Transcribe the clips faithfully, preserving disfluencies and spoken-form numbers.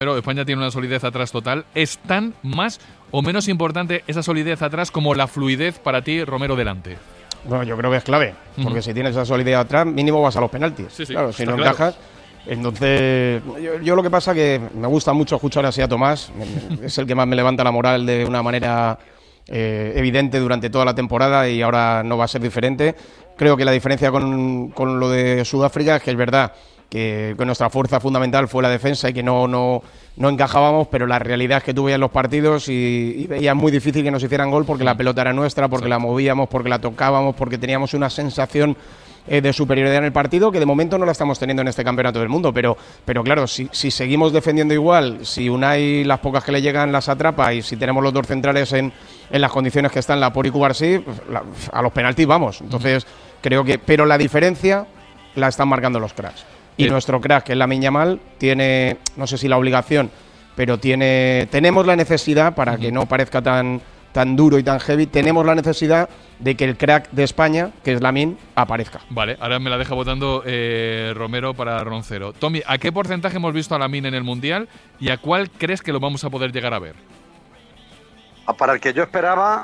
Pero España tiene una solidez atrás total. ¿Es tan más o menos importante esa solidez atrás como la fluidez para ti, Romero, delante? Bueno, yo creo que es clave, porque uh-huh. si tienes esa solidez atrás, mínimo vas a los penaltis. Sí, sí, claro, si no claro. encajas. Entonces, yo, yo lo que pasa que me gusta mucho escuchar así a Tomás, es el que más me levanta la moral de una manera eh, evidente durante toda la temporada y ahora no va a ser diferente. Creo que la diferencia con, con lo de Sudáfrica es que es verdad que, que nuestra fuerza fundamental fue la defensa y que no, no, no encajábamos, pero la realidad es que tú veías los partidos y, y veías muy difícil que nos hicieran gol porque la pelota era nuestra, porque sí. la movíamos, porque la tocábamos, porque teníamos una sensación Eh, de superioridad en el partido que de momento no la estamos teniendo en este campeonato del mundo, pero, pero claro, si, si seguimos defendiendo igual, si Unai las pocas que le llegan las atrapa y si tenemos los dos centrales en, en las condiciones que están Laporte y Cubarsí, pues, la, a los penaltis vamos. Entonces uh-huh. creo que, pero la diferencia la están marcando los cracks y sí. nuestro crack, que es Lamine Yamal, tiene, no sé si la obligación, pero tiene tenemos la necesidad, para uh-huh. que no parezca tan tan duro y tan heavy, tenemos la necesidad de que el crack de España, que es Lamine, aparezca. Vale, ahora me la deja votando eh, Romero para Roncero. Tommy, ¿a qué porcentaje hemos visto a Lamine en el Mundial y a cuál crees que lo vamos a poder llegar a ver? Para el que yo esperaba,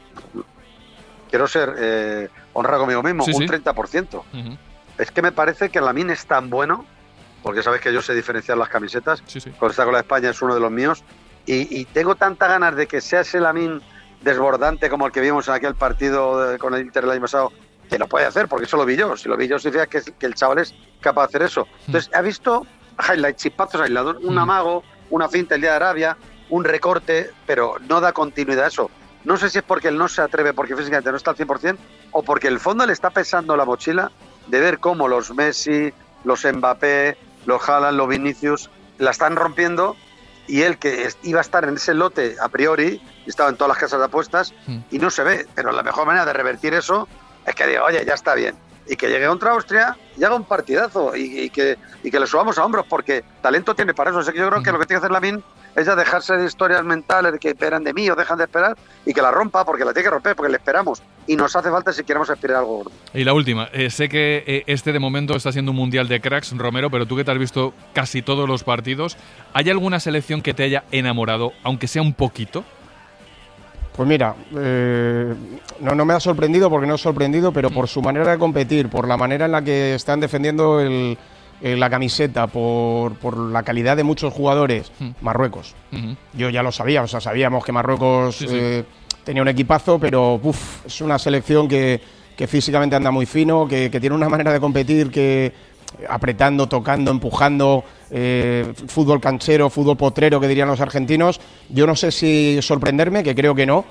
quiero ser eh, honrado conmigo mismo, sí, un sí. treinta por ciento. Uh-huh. Es que me parece que Lamine es tan bueno, porque sabes que yo sé diferenciar las camisetas, sí, sí. con esta con la España es uno de los míos, y, y tengo tantas ganas de que sea ese Lamine desbordante como el que vimos en aquel partido de, con el Inter el año pasado, que lo puede hacer, porque eso lo vi yo. Si lo vi yo, significa que, que el chaval es capaz de hacer eso. Entonces, ha visto highlights, chispazos aislados, un amago, una finta el día de Arabia, un recorte, pero no da continuidad a eso. No sé si es porque él no se atreve, porque físicamente no está al cien por ciento, o porque el fondo le está pesando la mochila de ver cómo los Messi, los Mbappé, los Haaland, los Vinicius, la están rompiendo, y él, que iba a estar en ese lote a priori, estaba en todas las casas de apuestas, mm. y no se ve. Pero la mejor manera de revertir eso es que diga, oye, ya está bien. Y que llegue contra Austria y haga un partidazo, y, y, que, y que le subamos a hombros, porque talento tiene para eso. O sea, que yo creo mm. que lo que tiene que hacer Lamine es ya dejarse de historias mentales de que esperan de mí o dejan de esperar, y que la rompa, porque la tiene que romper, porque le esperamos. Y nos hace falta si queremos aspirar algo gordo. Y la última, eh, sé que eh, este de momento está siendo un mundial de cracks, Romero, pero tú que te has visto casi todos los partidos, ¿hay alguna selección que te haya enamorado, aunque sea un poquito? Pues mira, eh, no, no me ha sorprendido porque no es sorprendido, pero por su manera de competir, por la manera en la que están defendiendo el, el, la camiseta, por, por la calidad de muchos jugadores, mm. Marruecos. Mm-hmm. Yo ya lo sabía, o sea, sabíamos que Marruecos sí, sí. Eh, tenía un equipazo, pero uf, es una selección que, que físicamente anda muy fino, que, que tiene una manera de competir que apretando, tocando, empujando, eh, fútbol canchero, fútbol potrero, que dirían los argentinos. Yo no sé si sorprenderme, que creo que no,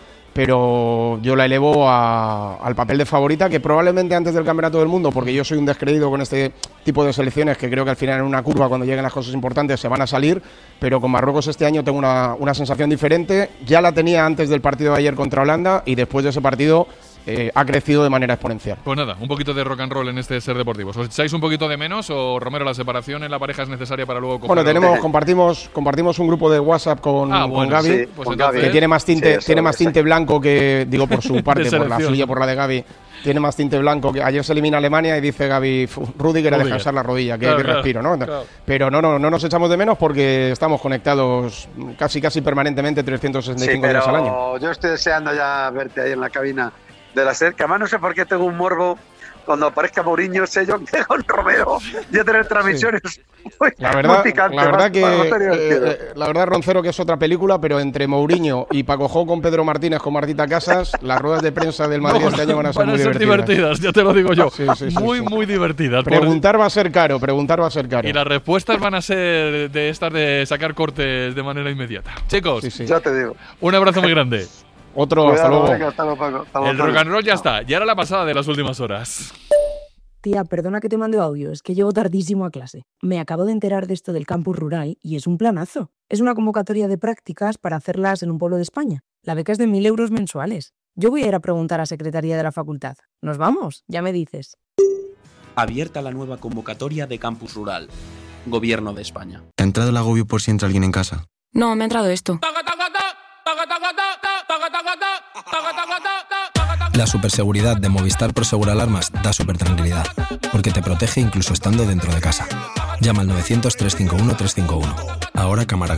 pero yo la elevo a, al papel de favorita, que probablemente antes del Campeonato del Mundo, porque yo soy un descreído con este tipo de selecciones, que creo que al final en una curva, cuando lleguen las cosas importantes, se van a salir, pero con Marruecos este año tengo una, una sensación diferente. Ya la tenía antes del partido de ayer contra Holanda, y después de ese partido Eh, ha crecido de manera exponencial. Pues nada, un poquito de rock and roll en este Ser Deportivos. ¿Os echáis un poquito de menos o, Romero, la separación en la pareja es necesaria para luego coger? Bueno, tenemos, compartimos, compartimos un grupo de WhatsApp con, ah, bueno, con Gaby, sí, pues con entonces, que tiene más tinte, sí, tiene más tinte blanco que, digo por su parte, por la suya, por la de Gaby, tiene más tinte blanco. Que ayer se elimina Alemania y dice Gaby, Rudiger a descansar la rodilla, que, claro, que claro, respiro, ¿no? Claro. Pero no, no, no nos echamos de menos porque estamos conectados casi casi permanentemente trescientos sesenta y cinco sí, días al año. Yo estoy deseando ya verte ahí en la cabina de la SER, que además no sé por qué tengo un morbo cuando aparezca Mourinho, sé yo que con Romero ya tener transmisiones sí. muy, la verdad, muy picantes. La verdad, que, eh, la verdad, Roncero, que es otra película, pero entre Mourinho y Paco Jo con Pedro Martínez, con Martita Casas, las ruedas de prensa del Madrid no, este año van a ser van muy a ser divertidas. divertidas, ya te lo digo yo. Sí, sí, sí, muy, sí. muy divertidas. Preguntar va a ser caro, preguntar va a ser caro. Y las respuestas van a ser de estas de sacar cortes de manera inmediata. Chicos, sí, sí. ya te digo. Un abrazo muy grande. Otro, Cuidado, hasta luego. Venga, hasta luego, Paco, hasta luego. El rock and roll ya está. Y ahora la pasada de las últimas horas. Tía, perdona que te mande audio, es que llego tardísimo a clase. Me acabo de enterar de esto del campus rural y es un planazo. Es una convocatoria de prácticas para hacerlas en un pueblo de España. La beca es de mil euros mensuales. Yo voy a ir a preguntar a Secretaría de la Facultad. ¿Nos vamos? Ya me dices. Abierta la nueva convocatoria de campus rural. Gobierno de España. ¿Te ha entrado el agobio por si entra alguien en casa? No, me ha entrado esto. La superseguridad de Movistar Prosegur Alarmas da supertranquilidad, porque te protege incluso estando dentro de casa. Llama al novecientos, trescientos cincuenta y uno, trescientos cincuenta y uno. Ahora cámara